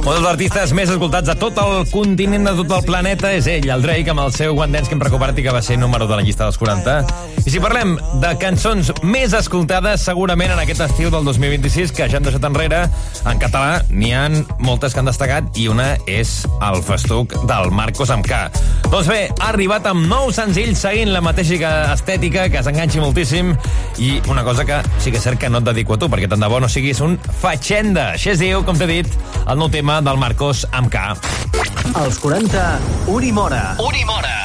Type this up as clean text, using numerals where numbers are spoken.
Un dels artistes més escoltats de tot el continent, de tot el planeta, és ell, el Drake, amb el seu One Dance que hem recuperat i que va ser número de la llista dels 40. I si parlem de cançons més escoltades, segurament en aquest estiu del 2026, que ja hem deixat enrere, en català n'hi ha moltes que han destacat i una és el festuc del Marcos amb K. Doncs bé, ha arribat amb nou senzills seguint la mateixa estètica, que s'enganxi moltíssim, i una cosa que sí que és cert que no et dedico a tu, perquè tant de bo no siguis un fatxenda. Així es diu, com t'he dit, el nou tema del Marcos amb K. Els 40, Uri Mora. Uri Mora.